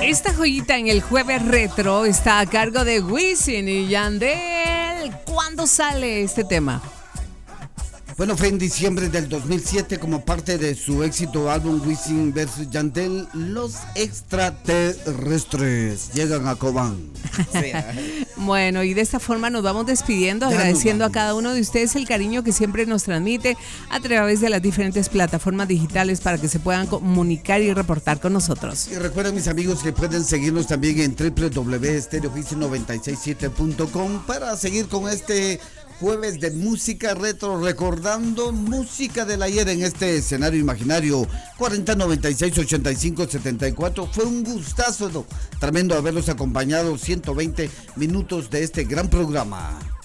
Esta joyita en el jueves retro está a cargo de Wisin y Yandel. ¿Cuándo sale este tema? Bueno, fue en diciembre del 2007 como parte de su éxito álbum Wisin vs Yandel. Los extraterrestres llegan a Cobán. Bueno, y de esta forma nos vamos despidiendo, agradeciendo a cada uno de ustedes el cariño que siempre nos transmite a través de las diferentes plataformas digitales para que se puedan comunicar y reportar con nosotros. Y recuerden, mis amigos, que pueden seguirnos también en www.estereoficio967.com para seguir con este jueves de música retro, recordando música del ayer en este escenario imaginario. 4096-8574. Fue un gustazo, tremendo haberlos acompañado 120 minutos de este gran programa.